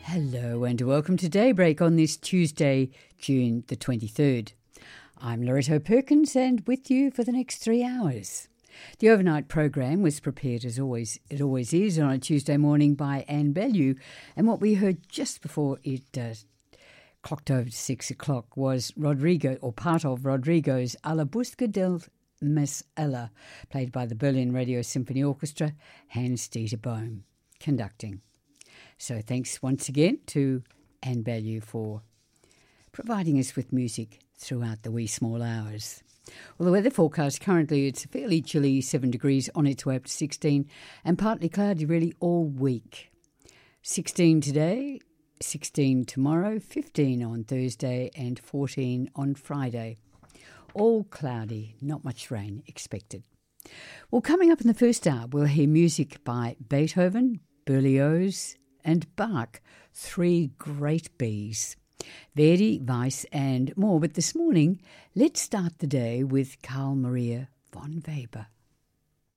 Hello and welcome to Daybreak on this Tuesday, June the 23rd. I'm Loretto Perkins and with you for the next 3 hours. The overnight program was prepared as always, it always is, on a Tuesday morning by Anne Bellew, and what we heard just before it clocked over to 6 o'clock was Rodrigo, or part of Rodrigo's A la Busca del Miss Ella, played by the Berlin Radio Symphony Orchestra, Hans-Dieter Bohm, conducting. So thanks once again to Anne Bellew for providing us with music throughout the wee small hours. Well, the weather forecast currently, it's fairly chilly, 7 degrees, on its way up to 16, and partly cloudy really all week. 16 today, 16 tomorrow, 15 on Thursday, and 14 on Friday. All cloudy, not much rain expected. Well, coming up in the first hour, we'll hear music by Beethoven, Berlioz, and Bach, three great Bs. Verdi, Weiss and more. But this morning, let's start the day with Carl Maria von Weber.